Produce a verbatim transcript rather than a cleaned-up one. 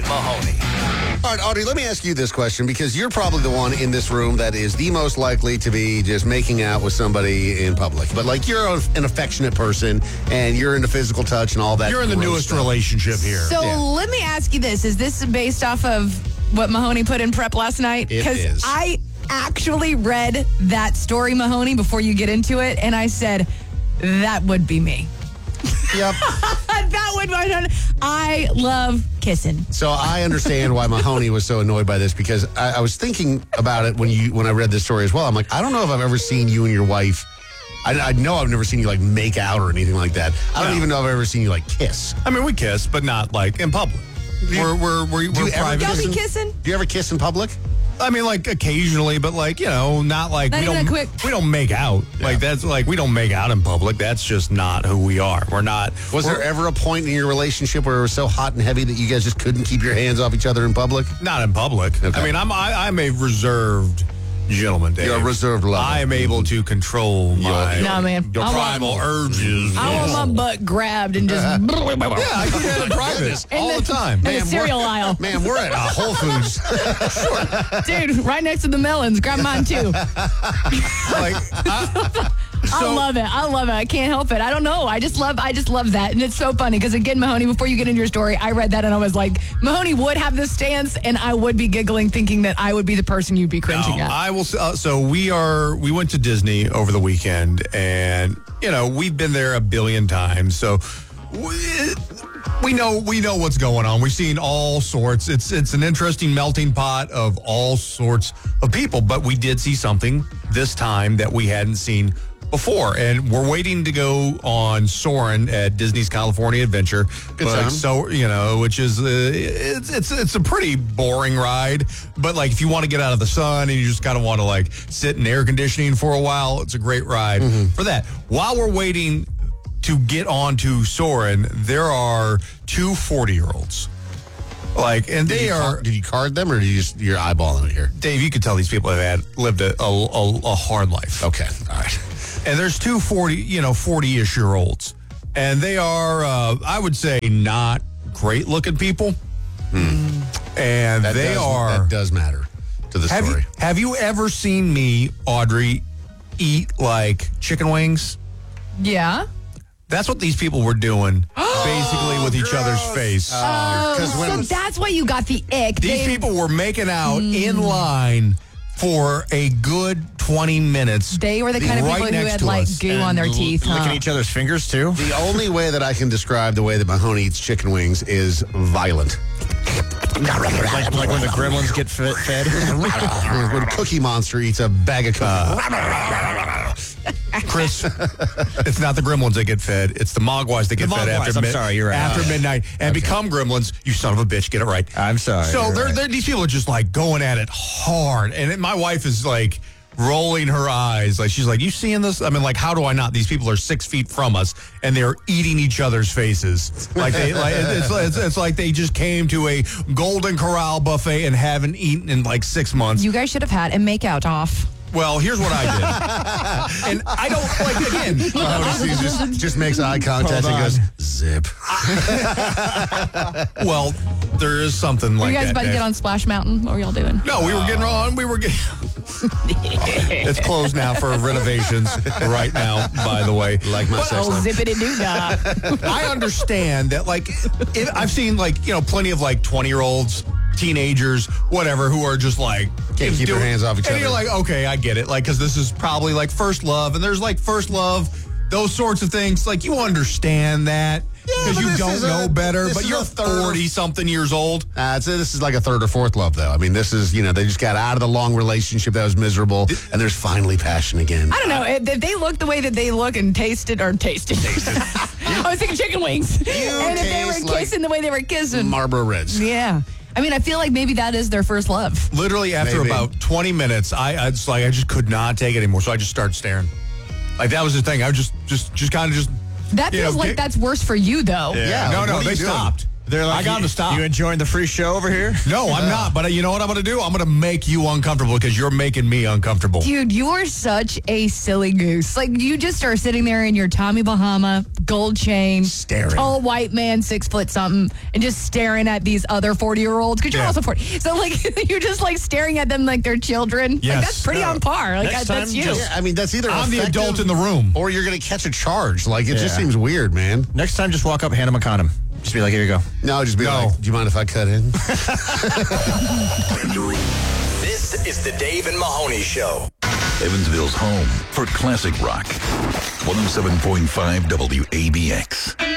Mahoney. All right, Audrey, let me ask you this question, because you're probably the one in this room that is the most likely to be just making out with somebody in public. But, like, you're an affectionate person, and you're into physical touch and all that. You're in the newest stuff. relationship here. So Yeah. let me ask you this. Is this based off of what Mahoney put in prep last night? It Because is. I actually read that story, Mahoney, before you get into it, and I said, that would be me. Yep. That would I love kissing. So I understand why Mahoney was so annoyed by this, because I, I was thinking about it when you when I read this story as well. I'm like, I don't know if I've ever seen you and your wife. I, I know I've never seen you like make out or anything like that. I don't No. even know if I've ever seen you like kiss. I mean, we kiss, but not like in public. you- we're we're we're, Do we're you ever private. Y'all be in- kissing? Do you ever kiss in public? I mean, like occasionally, but like you know, not like Not we even don't a quick- we don't make out. Like that's like we don't make out in public. That's just not who we are. We're not. Was we're, there ever a point in your relationship where it was so hot and heavy that you guys just couldn't keep your hands off each other in public? Not in public. Okay. I mean, I'm I, I'm a reserved gentleman, Dave. You're a reserved lover. I am able to control my No, man. your I want- primal urges. I want my butt grabbed and just Yeah, I do that in private In all the- the time. in the Man, cereal we're- aisle. Man, we're at uh, Whole Foods. Dude, right next to the melons. Grab mine too. Like, I, I so- love it. I love it. I can't help it. I don't know. I just love I just love that. And it's so funny because, again, Mahoney, before you get into your story, I read that and I was like, Mahoney would have this stance and I would be giggling thinking that I would be the person you'd be cringing No, at. I will. s- Uh, so we are. We went to Disney over the weekend, and you know we've been there a billion times. So we, we know we know what's going on. We've seen all sorts. It's it's an interesting melting pot of all sorts of people. But we did see something this time that we hadn't seen before, and we're waiting to go on Soarin' at Disney's California Adventure. Good Like, time. so you know, which is uh, it's it's it's a pretty boring ride, but like if you want to get out of the sun and you just kind of want to like sit in air conditioning for a while, it's a great ride for that. While we're waiting to get on to Soarin', there are two forty-year-olds. Like, and Did they you are. car- did you card them, or did you just you're eyeballing it here? Dave, you could tell these people have had lived a, a, a, a hard life. Okay, all right. And there's two forty, you know, forty-ish year olds. And they are, uh, I would say, not great looking people. And That they does, are. that does matter to the have, you, story. have you ever seen me, Audrey, eat like chicken wings? yeah. That's what these people were doing, basically, with each other's face. Oh, 'cause when- so that's why you got the ick. These They- people were making out in line for a good twenty minutes. They were the kind of right people who next had to like us. goo on their teeth. Huh? Licking each other's fingers, too? The only way that I can describe the way that Mahoney eats chicken wings is violent. Like, like when the gremlins get fed? fed? When Cookie Monster eats a bag of cookies. Chris, it's not the gremlins that get fed. It's the mogwais that get The fed mogwais, after I'm sorry, you're right. after midnight and become gremlins. You son of a bitch, get it right. I'm sorry, So you're they're, right. they're, these people are just like going at it hard, and it, my wife is like rolling her eyes, like she's like, "You seeing this?" I mean, like, how do I not? These people are six feet from us, and they're eating each other's faces. Like they, like it's, it's, it's like they just came to a Golden Corral buffet and haven't eaten in like six months. You guys should have had a makeout off. Well, here's what I did. And I don't, like, again, Mahoney sees just, just makes eye contact Hold and goes, on. zip. well, there is something Were like you guys that. about to Dave. get on Splash Mountain? What were y'all doing? No, we were getting on. We were getting. It's closed now for renovations right now, by the way. Like my sex Oh, life. zippity doo dah. I understand that, like, it, I've seen, like, you know, plenty of, like, twenty-year-olds, teenagers, whatever, who are just, like... Can't keep their hands off each and other. you're like, okay, I get it. Like, because this is probably, like, first love, and there's, like, first love, those sorts of things. Like, you understand that because but you this don't is a- know better, this but is you're a third- forty-something years old. Uh, so this is like a third or fourth love, though. I mean, this is, you know, they just got out of the long relationship that was miserable, and there's finally passion again. I don't know. If if they look the way that they look and tasted or tasted. tasted. I was thinking chicken wings. And if they taste were like kissing the way they were kissing. Marlboro Reds. Yeah. I mean, I feel like maybe that is their first love. Literally after Maybe. about twenty minutes, I, I just like I just could not take it anymore. So I just started staring. Like that was the thing. I was just just just kind of just That You feels know, like get- that's worse for you, though. Yeah, no like, no what are they you doing? stopped. They're like, I got you, to stop. You enjoying the free show over here? No, I'm not. But you know what I'm going to do? I'm going to make you uncomfortable because you're making me uncomfortable. Dude, you are such a silly goose. Like, you just are sitting there in your Tommy Bahama, gold chain, Staring. tall white man, six foot something, and just staring at these other forty-year-olds, because you're Yeah. also forty. So, like, you're just, like, staring at them like they're children. Like, Yes. that's pretty No. on par. Like, Next that, that's time, you. just- Yeah, I mean, that's either I'm the effective adult in the room. or you're going to catch a charge. Like, it just Yeah. seems weird, man. Next time, just walk up, hand him a condom. Just be like, here you go. No, just be No. like, do you mind if I cut in? This is the Dave and Mahoney Show. Evansville's home for classic rock. one oh seven point five W A B X.